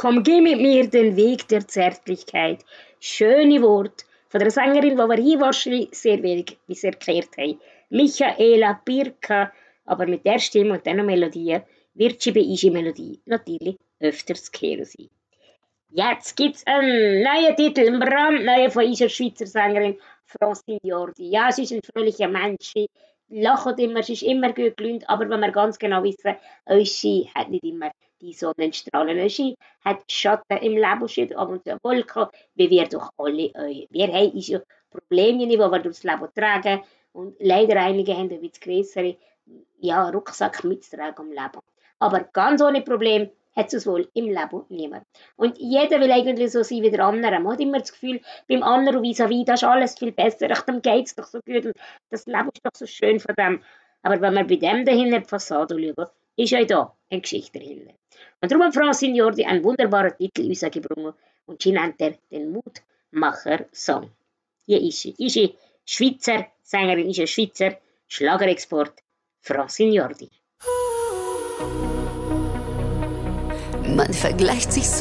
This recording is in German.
Komm, geh mit mir den Weg der Zärtlichkeit. Schöne Wort von der Sängerin, die wir hier wahrscheinlich sehr wenig bisher gehört haben. Michaela Birka, aber mit der Stimme und dieser Melodie wird sie bei unserer Melodie natürlich öfters zu hören sein. Jetzt gibt es einen neuen Titel, einen brandneuen von unserer Schweizer Sängerin Francine Jordi. Ja, sie ist ein fröhlicher Mensch, sie lacht immer, sie ist immer gut gelaunt, aber wenn wir ganz genau wissen, sie hat nicht immer die Sonnenstrahlen. Sie hat Schatten im Leben, sie hat ab und zu Wolken, wie wir doch alle. Wir haben unsere Probleme, die wir durchs Leben tragen und leider einige haben ein bisschen grössere Rucksack mitzutragen im Leben. Aber ganz ohne Problem hat es wohl im Leben niemand. Und jeder will eigentlich so sein wie der andere. Man hat immer das Gefühl, beim anderen vis-à-vis, das ist alles viel besser, ach, dem geht es doch so gut und das Leben ist doch so schön von dem. Aber wenn wir bei dem dahinter die Fassade schauen, ist ja da eine Geschichte dahinter. Und darum hat Francine Jordi einen wunderbaren Titel rausgebracht und sie nennt er den Mutmacher-Song. Hier ist sie. Ist sie Schweizer Sängerin, ist ein Schweizer Schlagerexport, Francine Jordi. Man vergleicht sich so